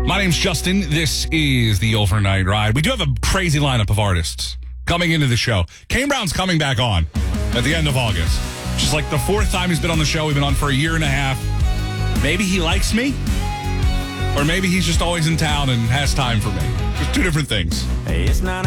My name's Justin. This is the Overnight Ride. We do have a crazy lineup of artists coming into the show. Kane Brown's coming back on at the end of August. Just like the fourth time he's been on the show. We've been on for a year and a half. Maybe he likes me, or maybe he's just always in town and has time for me. There's two different things. Hey, it's 9